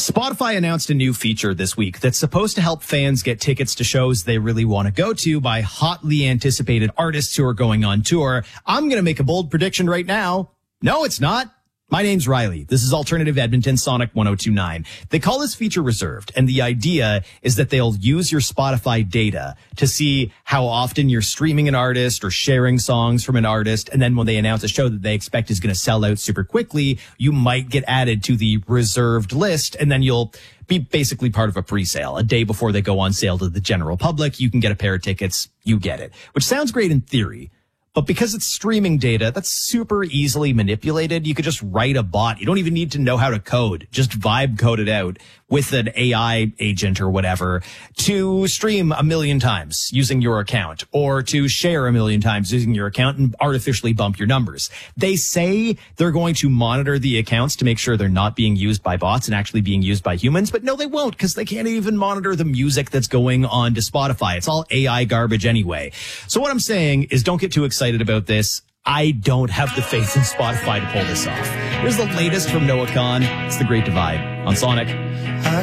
Spotify announced a new feature this week that's supposed to help fans get tickets to shows they really want to go to by hotly anticipated artists who are going on tour. I'm going to make a bold prediction right now. No, it's not. My name's Riley. This is Alternative Edmonton Sonic 102.9. They call this feature reserved, and the idea is that they'll use your Spotify data to see how often you're streaming an artist or sharing songs from an artist, and then when they announce a show that they expect is going to sell out super quickly, you might get added to the reserved list, and then you'll be basically part of a pre-sale. A day before they go on sale to the general public, you can get a pair of tickets, you get it. Which sounds great in theory. But because it's streaming data, that's super easily manipulated. You could just write a bot. You don't even need to know how to code. Just vibe code it out with an AI agent or whatever to stream 1 million times using your account, or to share 1 million times using your account and artificially bump your numbers. They say they're going to monitor the accounts to make sure they're not being used by bots and actually being used by humans. But no, they won't, because they can't even monitor the music that's going on to Spotify. It's all AI garbage anyway. So what I'm saying is, don't get too excited about this. I don't have the faith in Spotify to pull this off. Here's the latest from Noah Kahan. It's The Great Divide on Sonic.